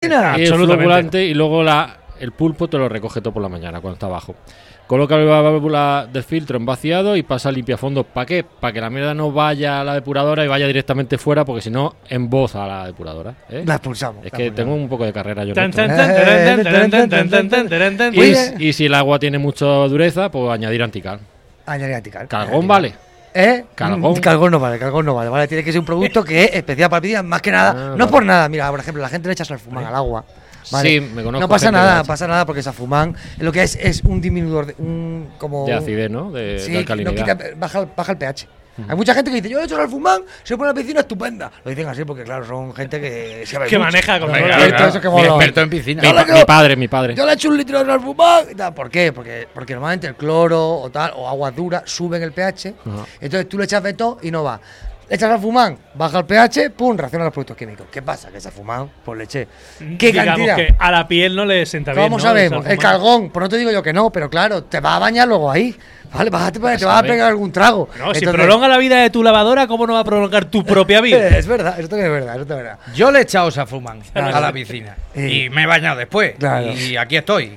piscina. Y el flocculante, y luego el pulpo te lo recoge todo por la mañana cuando está abajo. Coloca la válvula de filtro en vaciado y pasa a limpiafondos. ¿Para qué? Para que la mierda no vaya a la depuradora y vaya directamente fuera, porque si no, emboza a la depuradora. La expulsamos. Es que tengo un poco de carrera yo. Y si el agua tiene mucha dureza, pues añadir antical. Añadir antical. Calgón vale. Calgón no vale, ¿vale? Tiene que ser un producto que es especial para piscina, más que nada. No por nada, mira, por ejemplo, la gente le echa salfumán al agua. Vale. Sí, me conozco. No pasa nada, porque Safumán lo que es un disminuidor de acidez, ¿no? De No alcalinidad. baja el pH. Hay mucha gente que dice, yo he hecho Salfumán, se pone la piscina estupenda. Lo dicen así porque, claro, son gente que sabe que mucho. maneja con experto en piscina. Mi padre. Yo le he hecho un litro de Salfumán y tal. ¿Por qué? Porque normalmente el cloro o tal, o aguas duras, suben el pH. Entonces tú le echas de todo y no va. Le echas Salfumán, baja el pH, pum, reacciona a los productos químicos. ¿Qué pasa? Que Salfumán, pues le eché. ¿Qué Digamos cantidad? que a la piel no le sienta bien. ¿Cómo sabemos? El calgón, pues no te digo yo que no, pero claro, te vas a bañar luego ahí. Vale, te vas a pegar algún trago. No, entonces, si prolonga la vida de tu lavadora, ¿cómo no va a prolongar tu propia vida? Es verdad, eso también es verdad, Yo le he echado Safumán a la piscina y me he bañado después. Claro. Y aquí estoy.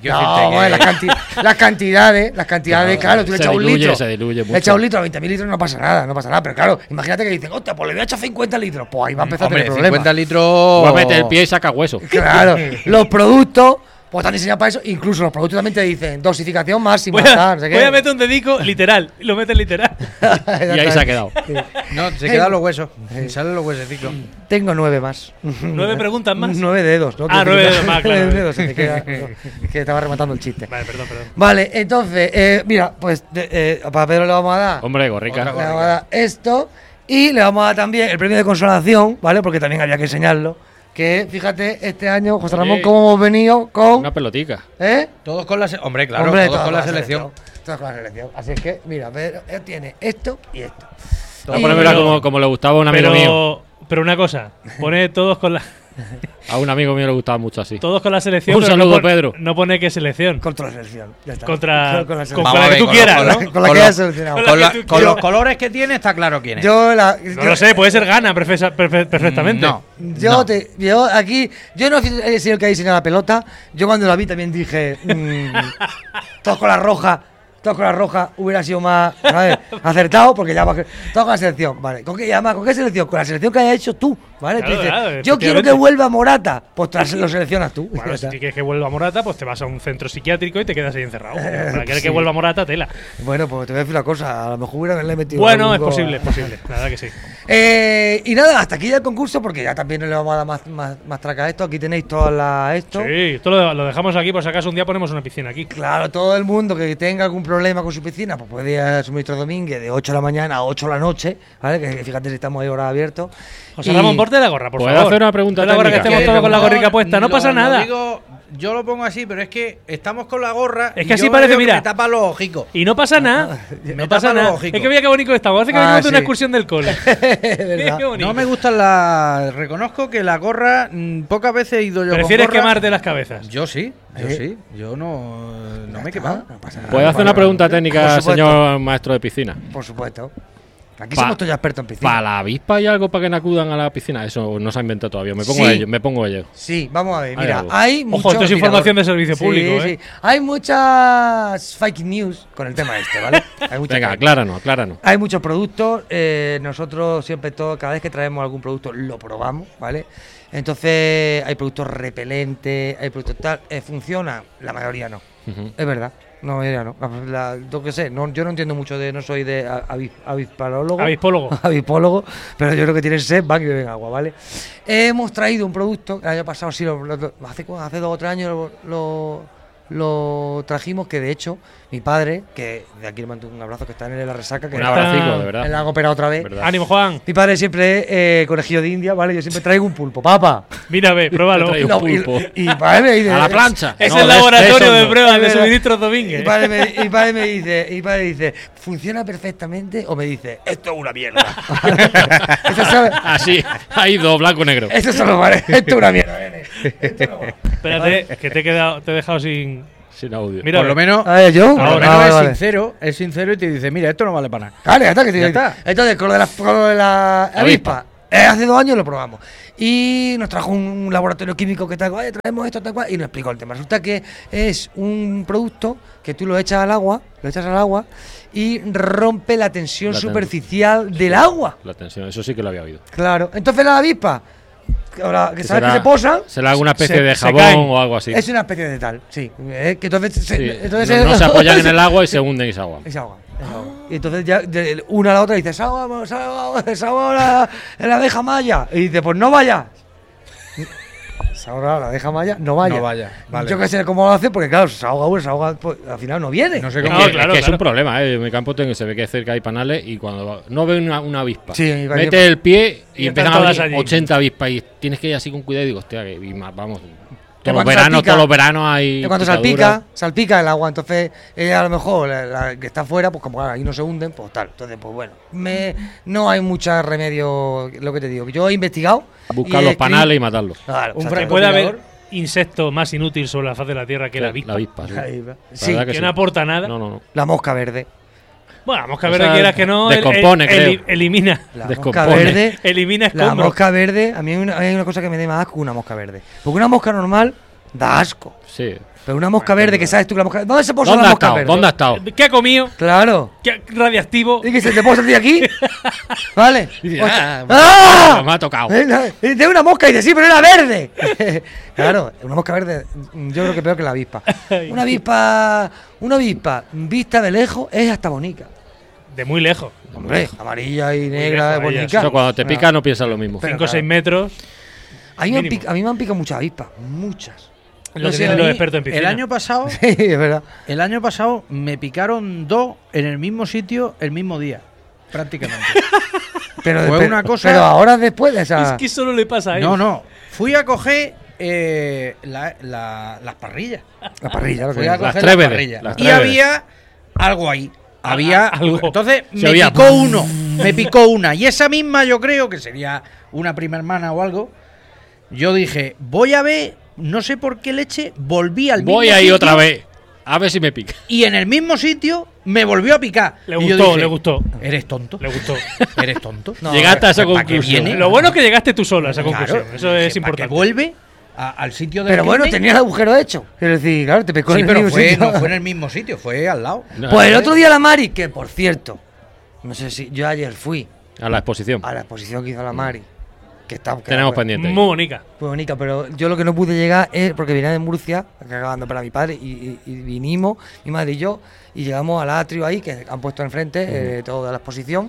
Las cantidades, claro, tú le echas un litro. Se diluye mucho. Le echas un litro a 20.000 litros, no pasa nada. Pero claro, imagínate que dicen, hostia, pues le voy a echar 50 litros. Pues ahí va a empezar a tener problemas. 50 litros. Va a meter el pie y saca hueso. Claro, los productos. Pues están diseñados para eso, incluso los productos también te dicen dosificación máxima. Voy a meter un dedico literal, y lo metes literal. Y ahí se ha quedado. No, se quedan los huesos. Salen los huesecitos. Tengo 9 más. 9 preguntas más. 9 dedos, ¿no? 9 dedos más, claro. 9 dedos, que estaba rematando el chiste. Vale, perdón. Vale, entonces, mira, pues para Pedro le vamos a dar. Hombre, gorrica. Le vamos a dar esto y le vamos a dar también el premio de consolación, ¿vale? Porque también había que enseñarlo. Que fíjate, este año, José Ramón, cómo hemos venido con. Una pelotica. Todos con la selección. Hombre, claro, todos con la selección. Todos con la selección. Así es que, mira, él tiene esto y esto. Voy a ponerla como le gustaba a un amigo mío. Pero una cosa, pone todos con la. A un amigo mío le gustaba mucho así. Todos con la selección. Un saludo, Pedro. No pone qué selección. Contra la selección. Ya está. Con la selección. con la que tú quieras, ¿no? Con la que hayas seleccionado. Con los colores que tiene, está claro quién es. No lo sé, puede ser Ghana perfectamente. No. Yo no he sido el que ha diseñado la pelota. Yo cuando la vi también dije, todos con la roja. Todos con la roja hubiera sido más acertado porque ya va todos con la selección, ¿vale? ¿Con qué selección? Con la selección que hayas hecho tú, ¿vale? Claro, dices, claro, yo quiero que vuelva Morata, pues lo seleccionas tú. Bueno, si quieres que vuelva Morata, pues te vas a un centro psiquiátrico y te quedas ahí encerrado. Para querer que vuelva Morata, tela. Bueno, pues te voy a decir una cosa, a lo mejor hubiera haberle metido. Bueno, es posible, la verdad que sí. Y nada, hasta aquí ya el concurso porque ya también le vamos a dar más traca a esto. Aquí tenéis todas esto. Sí, esto lo dejamos aquí por si acaso un día ponemos una piscina aquí. Claro, todo el mundo que tenga algún problema con su piscina, pues puede ir a Suministro Domínguez de 8 de la mañana a 8 de la noche, ¿vale? Que fíjate si estamos ahí ahora abiertos. José Ramón, porte la gorra, por favor. ¿Puedo hacer una pregunta técnica? La gorra que estemos todos con la gorrica puesta, no pasa nada. Yo lo pongo así, pero es que estamos con la gorra. Es que así parece, mira. Me tapa los ojicos. Y no pasa nada. No pasa nada. Es que mira qué bonito estamos. Parece que venimos de una excursión del cole. No me gustan las. Reconozco que la gorra pocas veces he ido yo. ¿Prefieres con gorra. quemarte las cabezas? Yo sí. Yo no me he quemado. No pasa nada. ¿Puedo hacer una pregunta técnica, señor maestro de piscina? Por supuesto. Aquí somos todos ya expertos en piscina. ¿Para la avispa hay algo para que no acudan a la piscina? Eso no se ha inventado todavía. Me pongo ello. Sí, vamos a ver. Mira, algo. hay Ojo, esto es información de servicio público, Sí. Hay muchas fake news con el tema este, ¿vale? Venga, acláranos. Hay muchos productos. Nosotros siempre, cada vez que traemos algún producto, lo probamos, ¿vale? Entonces, hay productos repelentes, hay productos tal. ¿Funciona? La mayoría no. Es verdad. No, ya no. Yo qué sé, yo no entiendo mucho no soy de avispólogo, pero yo creo que tiene sed, van y beben agua, ¿vale? Hemos traído un producto, el año pasado sí, hace 2 o 3 años lo trajimos, que de hecho mi padre, que de aquí le mando un abrazo, que está en la resaca, que un abrazo, de verdad. Él la ha operado otra vez. ¿Verdad? Ánimo, Juan. Mi padre siempre es conejillo de India, ¿vale? Yo siempre traigo un pulpo, papá. Mira, ve, pruébalo. Un pulpo. Y mi padre me dice, a la plancha. Es el laboratorio de pruebas de Suministros Domínguez. Mi padre me dice, ¿funciona perfectamente? O me dice, esto es una mierda. Así, hay dos, blanco y negro. Eso solo vale, esto es una mierda. Espérate, que te he dejado sin audio. Mira, por lo menos, es sincero y te dice, mira, esto no vale para nada. Claro, ya está. Entonces, con lo de la avispa, Hace 2 años lo probamos. Y nos trajo un laboratorio químico que tal, traemos esto, tal cual, y nos explicó el tema. Resulta que es un producto que tú lo echas al agua y rompe la tensión superficial del agua. La tensión, eso sí que lo había oído. Claro. Entonces las avispas, que sabes que se posan, será alguna especie de jabón o algo así. Es una especie de tal, sí. Que entonces, entonces no se apoyan en el agua y se hunden y se ahogan. Es agua. Y entonces ya de una a la otra dice, desahogamos la abeja maya. Y dice, pues no vayas. Ahora la abeja maya, no vaya. No vaya, vale. Yo que sé cómo lo hace, porque claro, se ahoga, pues, al final no viene. No sé cómo. Claro. Es un problema, En mi campo se ve que cerca hay panales y cuando no ve una avispa, mete el pie y empiezan a venir 80 avispas y tienes que ir así con cuidado y digo, hostia, que vamos. Todos los veranos hay. Cuando salpica el agua, entonces ella a lo mejor la que está afuera, pues como ahí no se hunden, pues tal. Entonces, pues bueno, no hay mucho remedio, lo que te digo. Yo he investigado. Buscar los panales y matarlos. Claro, puede haber insecto más inútil sobre la faz de la tierra que la avispa. Sí, que no aporta nada. No. La mosca verde. Bueno, la mosca verde, quieras que no, descompone, creo. Elimina. La mosca verde. Elimina escombros. La mosca verde, a mí hay una cosa que me da más asco que una mosca verde. Porque una mosca normal da asco. Sí. Pero una mosca verde, que sabes tú que la mosca. ¿Dónde se posa la mosca verde? ¿Dónde ha estado? ¿Qué ha comido? Claro. ¿Qué radiactivo? ¿Y que se te posa a ti aquí? ¿Vale? Me ha tocado. De una mosca y dice, sí, pero era verde. Claro, una mosca verde, yo creo que peor que la avispa. Una avispa vista de lejos es hasta bonita. De muy lejos. Hombre, amarilla y negra, es bonita. Eso cuando te pica no piensas lo mismo. 5 o 6 metros. A mí me han picado muchas avispas. Muchas. Lo tienen los expertos en piscina. El año pasado. Sí, es verdad. El año pasado me picaron 2 en el mismo sitio el mismo día. Prácticamente. Fue una cosa. Pero ahora después de esa. Es que solo le pasa a él. No. Fui a coger las parrillas. Las parrillas, Fui a coger las parrillas. Y había algo ahí. Había algo. Entonces me picó una. Y esa misma, yo creo que sería una prima hermana o algo. Yo dije, voy a ver, no sé por qué leche, volví al mismo sitio. Voy ahí otra vez, a ver si me pica. Y en el mismo sitio me volvió a picar. Le gustó. ¿Eres tonto? Le gustó. ¿Eres tonto? No, llegaste a esa conclusión. Lo bueno es que llegaste tú solo a esa conclusión. Eso es importante. Que vuelve al sitio de. Pero bueno, tenía el agujero hecho. Quiero decir, claro, te picó en el mismo sitio. No fue en el mismo sitio, fue al lado. Pues el otro día la Mari, que por cierto, no sé si yo ayer fui a la exposición que hizo la Mari. Tenemos pendiente. Muy bonita. Muy bonita, pero yo lo que no pude llegar es porque venía de Murcia, acabando para mi padre, y vinimos, mi madre y yo, y llegamos al atrio ahí, que han puesto enfrente toda la exposición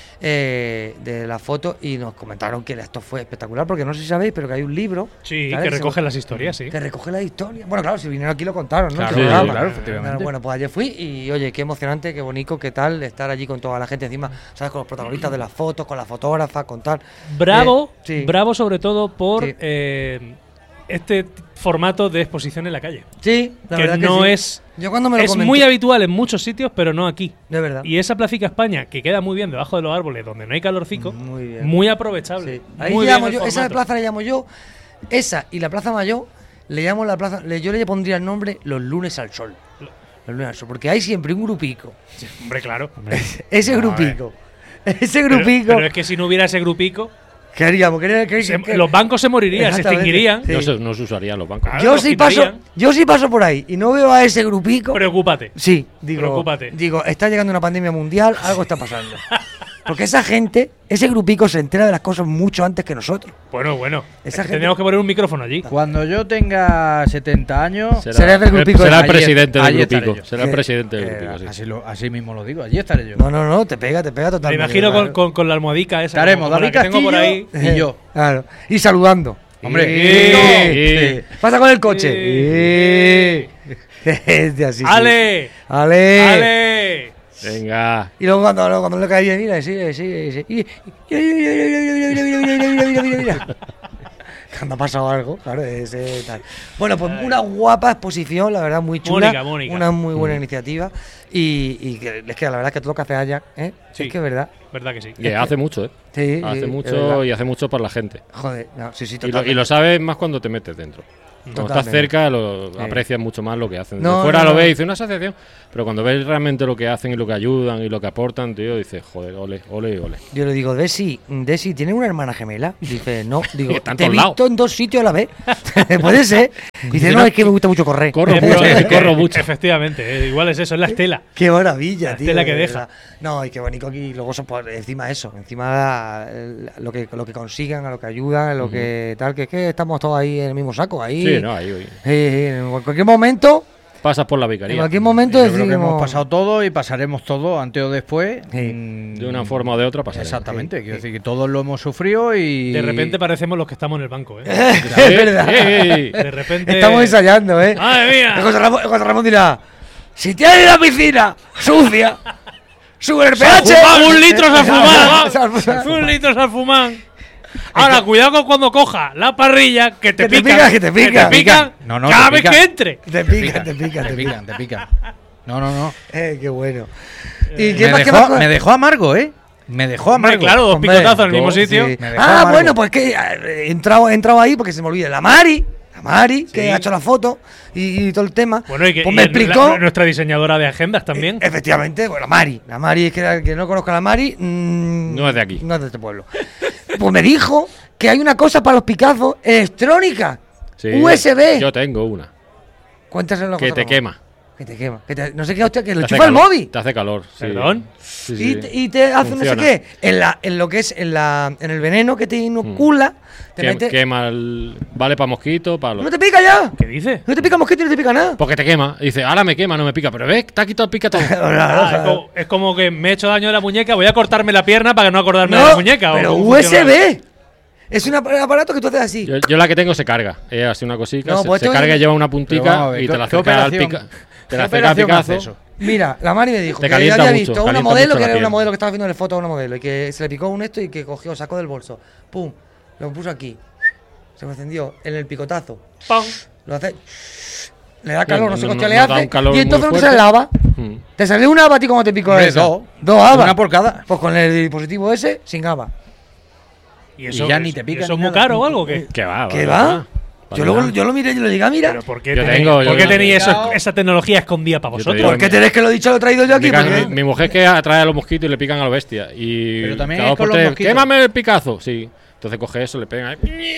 de la foto, y nos comentaron que esto fue espectacular, porque no sé si sabéis, pero que hay un libro. Sí, ¿sabes? Que recoge las historias, sí. Que recoge las historias. Bueno, claro, si vinieron aquí lo contaron, ¿no? Claro, efectivamente. Bueno, pues ayer fui y oye, qué emocionante, qué bonito, qué tal estar allí con toda la gente encima, ¿sabes? Con los protagonistas de las fotos, con la fotógrafa, con tal. Bravo, bravo sobre todo por este formato de exposición en la calle. Sí, la verdad que no sí. es. Yo cuando me lo es comenté, muy habitual en muchos sitios, pero no aquí. De verdad. Y esa Placica España, que queda muy bien debajo de los árboles, donde no hay calorcico, muy aprovechable. Sí. Ahí muy llamo yo, esa plaza le llamo yo, esa y la Plaza Mayor, le llamo la plaza, yo le pondría el nombre Los Lunes al Sol. Los Lunes al Sol, porque hay siempre un grupico. Sí, hombre, claro. Ese grupico. Ese grupico. Pero es que si no hubiera ese grupico, ¿qué haríamos? Los bancos se morirían, se extinguirían. Sí. No se usarían los bancos. Claro, yo sí paso por ahí y no veo a ese grupico. Preocúpate. Sí, digo, está llegando una pandemia mundial, algo está pasando. Porque esa gente, ese grupico se entera de las cosas mucho antes que nosotros. Bueno. Tendríamos que poner un micrófono allí. Cuando yo tenga 70 años, será el grupico. Será el presidente del grupico. Será el presidente del grupico. Sí. Así mismo lo digo, allí estaré yo. No, te pega totalmente. Me imagino con la almohadica esa. Estaremos David Castillo tengo por ahí. Y yo. Claro. Y saludando. Hombre, pasa con el coche. Así, ¡Ale! Venga. Y luego cuando le cae bien, mira, sí. Mira. Cuando ha pasado algo, claro, tal. Bueno, pues una guapa exposición, la verdad, muy chula. Mónica. Una muy buena iniciativa. Y es que la verdad es que todo lo que hace allá, sí, es que es verdad. Verdad que sí. Y hace mucho, Sí, hace mucho y hace mucho para la gente. Joder, sí, y lo sabes más cuando te metes dentro. Cuando estás cerca aprecias mucho más lo que hacen. De fuera lo ves y dices, una asociación. Pero cuando ves realmente lo que hacen y lo que ayudan y lo que aportan, tío, dices, joder, ole. Yo le digo, Desi, ¿tiene una hermana gemela? Dice, no. Digo, te he visto en 2 sitios a la vez. ¿Puede ser? Dice, no, es que me gusta mucho correr. Corro mucho. Efectivamente, igual es eso, es la estela. Qué maravilla, tío. La estela que deja. No, y qué bonito aquí. Luego, encima eso. Encima lo que consigan, a lo que ayudan, a lo que tal, que es que estamos todos ahí en el mismo saco. Ahí. Sí, no, ahí. En cualquier momento... Pasas por la vicaría. En cualquier momento decimos, que hemos pasado todo y pasaremos todo antes o después. De una forma o de otra pasaremos. Exactamente. Quiero decir que todos lo hemos sufrido y... De repente parecemos los que estamos en el banco, ¿eh? Es verdad. De repente... Estamos ensayando, ¿eh? ¡Madre mía! José Ramón dirá, si tienes la piscina sucia, sube el pH... ¡Un litro Salfumán! ¡Un litro Salfumán! Ahora, cuidado con cuando coja la parrilla, que te pican. Que te pican. No, cada vez que entre. Te pican. No. Qué bueno. ¿Y me dejó amargo, ¿eh? Me dejó amargo. Claro, 2 picotazos en el mismo sitio. Sí. Bueno, pues que he entrado ahí porque se me olvida. La Mari, que ha hecho la foto y todo el tema. Bueno, y que pues me explicó. Nuestra diseñadora de agendas también. Efectivamente, bueno, la Mari es que no conozca a la Mari. No es de aquí. No es de este pueblo. Pues me dijo que hay una cosa para los picazos electrónica. Sí, USB. Yo tengo una. Cuéntaselo. Que te quema. No sé qué, hostia, que lo chufa el móvil. Te hace calor. Sí. ¿Perdón? Sí. Y te hace no sé qué. En lo que es en el veneno que te inocula. Quema Vale para mosquitos, para los... ¡No te pica ya! ¿Qué dices? No te pica mosquito y no te pica nada. Porque te quema. Dice, ahora me quema, no me pica. Pero ves, te ha quitado el picatón. Es como que me he hecho daño de la muñeca, voy a cortarme la pierna para que no acordarme de la muñeca. Pero USB. Es un aparato que tú haces así. Yo la que tengo se carga. Es así una cosita. Se carga y lleva una puntica y te la acerca al pica. Te la acerca al picazo. Mira, la Mari me dijo que había visto una modelo que era una modelo que estaba haciendo foto a una modelo y que se le picó un esto y que cogió, sacó del bolso. Pum, lo puso aquí. Se me encendió en el picotazo. ¡Pam! Lo hace. Le da calor, no sé qué le hace. Y entonces no se lava. Te sale una haba a ti cuando te picó eso. Dos habas. Una por cada. Pues con el dispositivo ese, sin haba. Y eso ya ni te pica. ¿Eso es muy caro o algo? ¿Qué va? Yo lo miré y lo llegué a mirar. ¿Pero por qué tenéis esa tecnología escondida para vosotros? ¿Por qué tenéis que lo he dicho, lo he traído yo aquí? Mi mujer que atrae a los mosquitos y le pican a la bestia. Pero también es con los mosquitos. Quémame el picazo. Sí. Entonces coge eso, le pegan.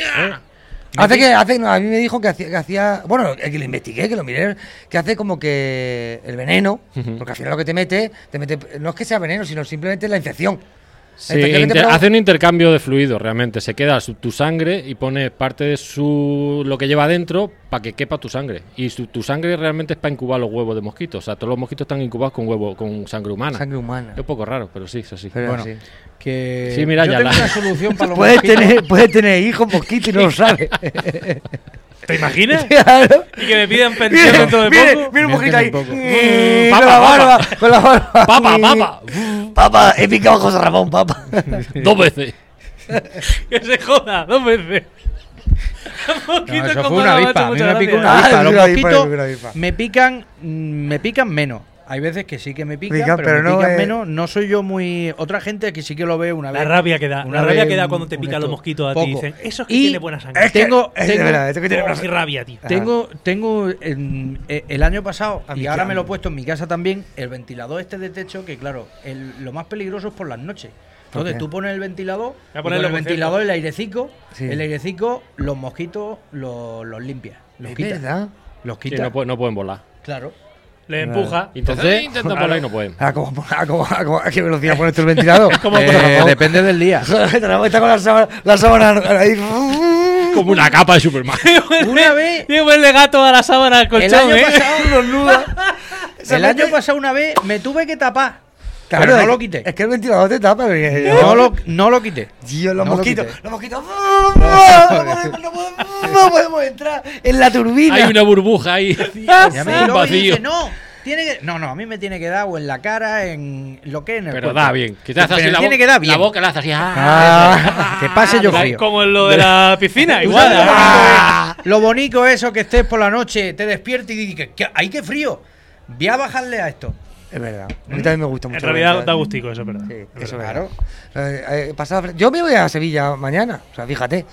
A mí me dijo que hacía. Bueno, que lo investigué, que lo miré. Que hace como que el veneno. Porque al final lo que te mete. No es que sea veneno, sino simplemente la infección. Sí, hace un intercambio de fluidos realmente. Se queda tu sangre y pone parte de lo que lleva adentro para que quepa tu sangre. Y tu sangre realmente es para incubar los huevos de mosquitos. O sea, todos los mosquitos están incubados con sangre humana. Sangre humana. Es un poco raro, pero sí, es así. Pero bueno, sí. Que sí, mira, yo ya tengo una solución para los mosquitos. Puedes tener hijos mosquitos y no lo sabes. ¿Te imaginas? Claro. Y que me pidan pensión dentro de poco. Mira un mosquito ahí. Con la barba. Papá, he picado a José Ramón, papá. 2 veces. Que se joda, 2 veces. Eso fue una avispa. A mí me picó una avispa. Los mosquitos me pican menos. Hay veces que sí que me pican, pero me pican menos. No soy yo muy... Otra gente que sí que lo ve una vez. La rabia que da cuando te pican los mosquitos a ti. Dicen, eso es que tiene buena sangre. Tengo rabia, tío. Tengo el año pasado, y ahora me lo he puesto en mi casa también, el ventilador este de techo, que claro, lo más peligroso es por las noches. Entonces tú pones el ventilador, el airecico, los mosquitos los limpias, los quitas. Los quitas. Sí, no pueden volar. Claro. Le empuja. Entonces intentan volar y no pueden. ¿A qué velocidad pones tú el ventilador? Depende del día. Está con la sábana ahí. Como una capa de Superman. Una vez. Tiene un legato a la sábana al colchón. El año pasado una vez me tuve que tapar. Claro, pero no lo quité. Es que el ventilador te tapa. No lo quité. Tío, los mosquitos. No podemos entrar en la turbina. Hay una burbuja ahí. Vacío. No, a mí me tiene que dar o en la cara, en lo que en el pero cuerpo. Da bien. Que te hace así la boca la hace así. Que pase yo frío. Como en lo de la piscina, igual. Lo bonito eso que estés por la noche, te despiertes y dices, ¡ay, qué frío! Voy a bajarle a esto. Es verdad. A mí también me gusta mucho. En realidad da gustico, eso es verdad. Sí, eso es claro. Yo me voy a Sevilla mañana. O sea, fíjate.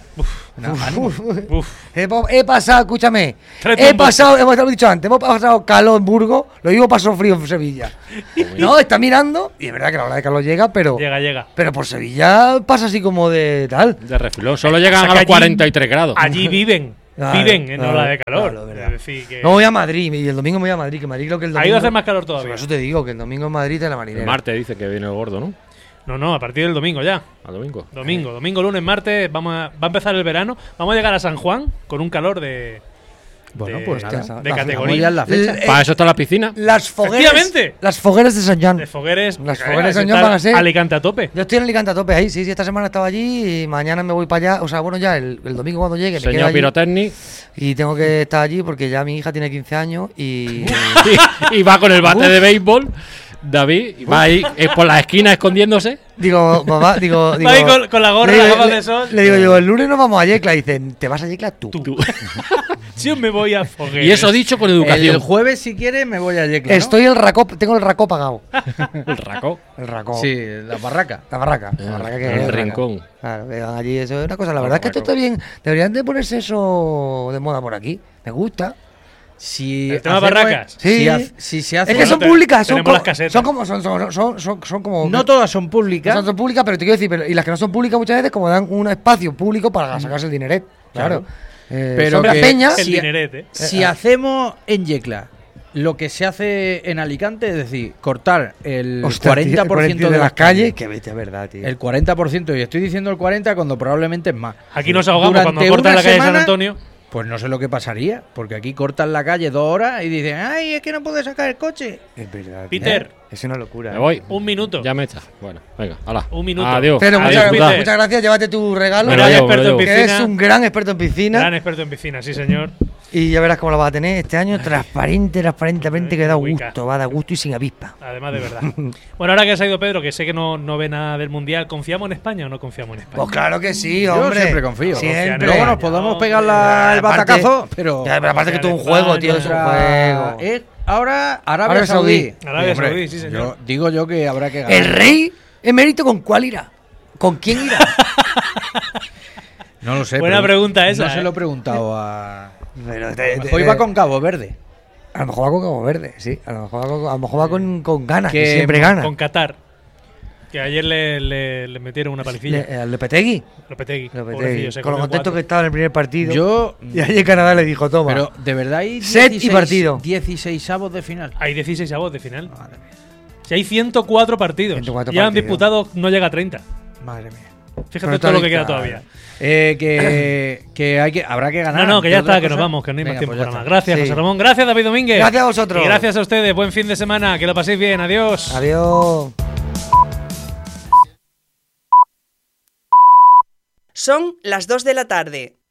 He pasado, escúchame. Hemos dicho antes, hemos pasado calor en Burgos, lo mismo pasó frío en Sevilla. No, está mirando, y es verdad que la hora de calor llega, pero. Llega. Pero por Sevilla pasa así como de tal. De refilón. Solo llegan a los 43 grados. Allí viven. Viven en ola de calor. Es decir, que... No voy a Madrid, y el domingo me voy a Madrid, que Madrid creo que el domingo. Ahí va a hacer más calor todavía. Por eso te digo que el domingo en Madrid es la marinera. El martes dice que viene el gordo, ¿no? No, a partir del domingo ya. ¿Al domingo? Domingo, lunes, martes, va a empezar el verano. Vamos a llegar a San Juan con un calor de... Bueno, pues de categoría. La fecha. Para eso está la piscina. Las fogueras. Efectivamente. Las fogueras de San Juan. Las fogueras de San Juan van a ser. Alicante a tope. Yo estoy en Alicante a tope ahí. Sí, esta semana estaba allí y mañana me voy para allá. O sea, bueno, ya el domingo cuando llegue. Señor Pirotecni. Y tengo que estar allí porque ya mi hija tiene 15 años y. y va con el bate de béisbol. David, y va ahí por la esquina escondiéndose. Digo, mamá, digo. Va ahí con la gorra, las gafas de sol. Le digo yo, el lunes nos vamos a Yecla. Dicen, ¿te vas a Yecla tú? Yo me voy a Fogueras. Y eso dicho con educación. El jueves, si quieres, me voy a Yecla, ¿no? Tengo el racó pagado. ¿El racó? El racó. Sí, la barraca. La barraca que el rincón. Claro, vean allí, eso es una cosa. La verdad es que esto está bien. Deberían de ponerse eso de moda por aquí. Me gusta. Si el tema barracas. Sí. Si se hace. Es que son públicas, son como. No todas son públicas. Son públicas, pero te quiero decir, y las que no son públicas muchas veces como dan un espacio público para sacarse el dineret. Claro. Pero las peñas. Si hacemos en Yecla lo que se hace en Alicante, es decir, cortar el 40% de las calles, que vete, es verdad, tío. El 40%, y estoy diciendo el 40% cuando probablemente es más. Aquí nos ahogamos cuando cortan la calle de San Antonio. Pues no sé lo que pasaría, porque aquí cortan la calle 2 horas y dicen, ¡ay, es que no puedo sacar el coche! Es verdad. Peter. Es una locura. Me voy. Un minuto. Ya me echa. Bueno, venga, hala. Un minuto. Adiós. Pero Adiós, muchas gracias, llévate tu regalo. Que es un gran experto en piscina. Gran experto en piscina, sí, señor. Y ya verás cómo lo vas a tener este año, transparentemente, que da gusto, va a dar gusto y sin avispa. Además, de verdad. Bueno, ahora que se ha ido Pedro, que sé que no ve nada del Mundial, ¿confiamos en España o no confiamos en España? Pues claro que sí, hombre. Yo siempre confío. Siempre. Luego nos podemos pegar el batacazo, pero aparte que esto es un juego, tío, es un juego. Ahora Arabia Saudí. Arabia Saudí, sí, señor. Digo yo que habrá que ganar. ¿El rey emérito con cuál irá? ¿Con quién irá? No lo sé. Buena pregunta esa. No se lo he preguntado a... Hoy va con Cabo Verde. A lo mejor va con Cabo Verde, sí. A lo mejor va con ganas, que siempre gana. Con Qatar. Que ayer le metieron una palicilla. ¿Al Lopetegui? Lopetegui. Con lo contento que estaba en el primer partido. Y ayer Canadá le dijo, toma. Pero de verdad hay 16avos de final. Hay 16avos de final. Madre mía. Si hay 104 partidos. Ya han disputado, no llega a 30. Madre mía. Fíjate todo lo que queda todavía. Habrá que ganar. No, que ya está, que nos vamos, que no hay más tiempo para más. Gracias, José Ramón. Gracias, David Domínguez. Gracias a vosotros. Y gracias a ustedes. Buen fin de semana. Que lo paséis bien. Adiós. Adiós. Son las 2 de la tarde.